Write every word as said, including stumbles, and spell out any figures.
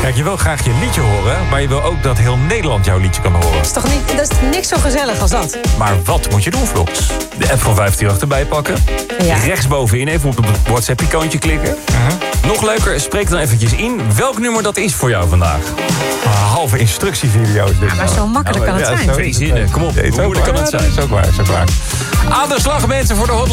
Kijk, je wil graag je liedje horen, maar je wil ook dat heel Nederland jouw liedje kan horen. Dat is toch niet, dat is niks zo gezellig als dat? Maar wat moet je doen, Flops? De app van vijfentwintig erbij pakken. Ja. Rechtsbovenin even op het WhatsApp-icoontje klikken. Uh-huh. Nog leuker, spreek dan eventjes in welk nummer dat is voor jou vandaag. Ah, halve instructievideo's. Dit Ja, maar zo makkelijk kan het ja, zijn. Twee zinnen, kom op. Hoe moeilijk kan het zijn? Dat is ook waar, dat is ook waar. Aan de slag, mensen, voor de hotline.